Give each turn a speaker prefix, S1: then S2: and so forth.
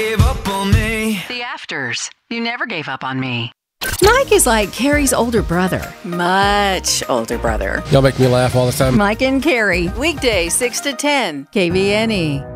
S1: gave up on me.
S2: The Afters. You never gave up on me.
S3: Mike is like Carrie's older brother. Much older brother.
S4: Y'all make me laugh all the time.
S3: Mike and Carrie. Weekdays 6 to 10. KVNE.